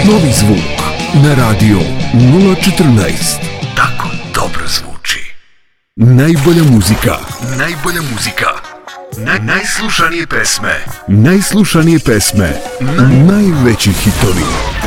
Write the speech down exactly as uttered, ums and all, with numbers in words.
Novi zvuk na radio nula četrnaest. Tako dobro zvuči. Najbolja muzika. Najbolja muzika. Naj, najslušanije pesme. Najslušanije pesme. Na, najveći hitovi.